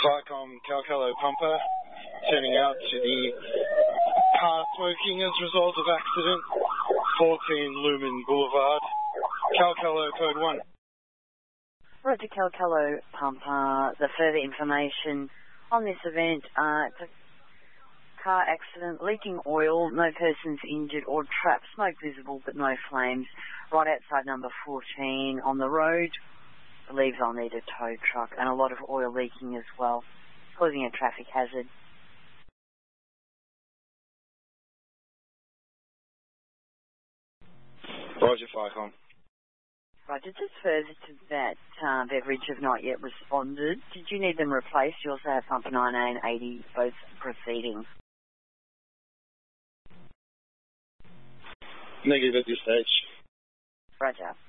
Vicom Calcalo pumper, turning out to the car smoking as a result of accident, 14 Lumen Boulevard, Calcalo code 1. Roger, Calcalo pumper. The further information on this event, it's a car accident, leaking oil, no persons injured or trapped, smoke visible but no flames, right outside number 14 on the road. Believes I'll need a tow truck, and a lot of oil leaking as well, causing a traffic hazard. Roger, Vicom. Roger, just further to that, Beveridge have not yet responded. Did you need them replaced? You also have pumper 9A and 80 both proceeding. Negative at this stage. Roger.